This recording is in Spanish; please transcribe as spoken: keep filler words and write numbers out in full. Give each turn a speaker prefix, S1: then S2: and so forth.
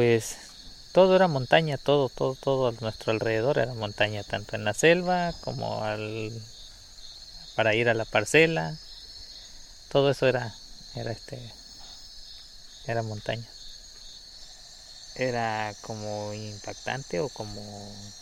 S1: Pues todo era montaña, todo, todo, todo a nuestro alrededor era montaña, tanto en la selva como al, para ir a la parcela, todo eso era, era este, era montaña. Era como impactante o como